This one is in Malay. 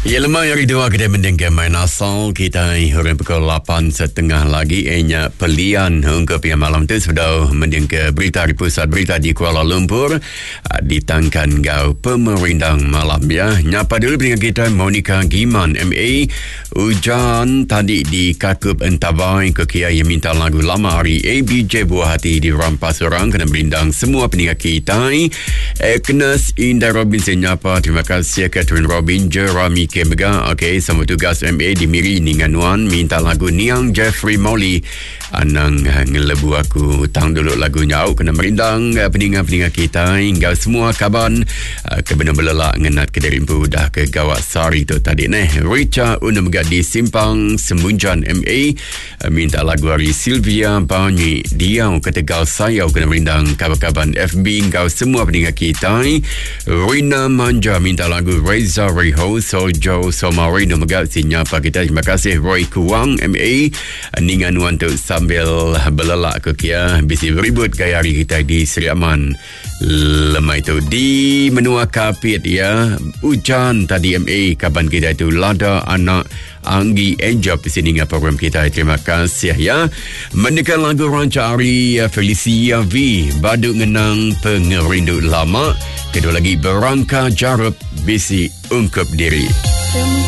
Ya, lemah yang kedua kita mendengar main asal kita hari pukul 8.30 lagi pelian untuk yang malam tu sudah mendengar berita di pusat berita di Kuala Lumpur ditangkan gau pemerintang malam ya. Nyapa dulu dengan kita Monica Giman MA. Hujan tadi di Kakup Entabai ke Kia yang minta lagu lama hari ABJ Buah Hati di Rampas Orang kena berindang semua pendengar kita. Agnes Indah Robinson nyapa, terima kasih Catherine Robin Jeremy Kemega. Okey, sama tugas MA di Miri Ninganuan minta lagu Niang Jeffrey Molly anang ngelebu aku hutang dulu lagunya kena merindang pendengar-pendengar kita hingga semua kaban kebenar belelak ngenat ke derimpu dah ke Gawat Sari tu tadi Richa Unamga di Simpang Semunjan MA minta lagu hari Sylvia Banyi Diau ketegal sayau kena merindang kabar-kabar FB hingga semua pendengar kita. Rina Manja minta lagu Reza Reho Sojo Somarino Megat sinyapa kita. Terima kasih Roy Kuang MA Ninganuan tu sambil belelak ke Kia bisi beribut gaya hari kita di Seri Aman lemah itu di menua kapit ya. Hujan tadi MA kaban kita itu lada anak Anggi Enjop di sini dengan program kita. Terima kasih ya. Mendekat lagu ranca hari Felicia V Baduk Ngenang Pengerindu Lama. Kedua lagi Berangka Jarab Bisi Ungkap Diri.